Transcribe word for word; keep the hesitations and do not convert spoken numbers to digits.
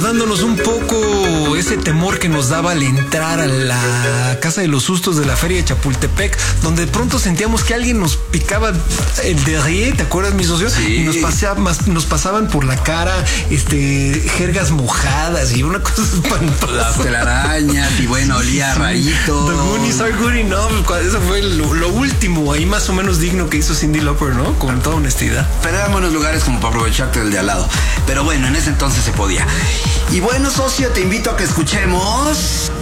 recordándonos un poco ese temor que nos daba al entrar a la Casa de los Sustos de la Feria de Chapultepec, donde de pronto sentíamos que alguien nos picaba el derrié, ¿te acuerdas, mi socio? Sí. Y nos, pasea, nos pasaban por la cara este, jergas mojadas y una cosa espantosa. Las telarañas y bueno, olía Sí. rarito. The Goonies are good enough. Eso fue lo, lo último ahí más o menos digno que hizo Cyndi Lauper, ¿no? Con toda honestidad. Pero eran buenos lugares como para aprovecharte del de al lado. Pero bueno, en ese entonces se podía. Y bueno, socio, te invito a que escuchemos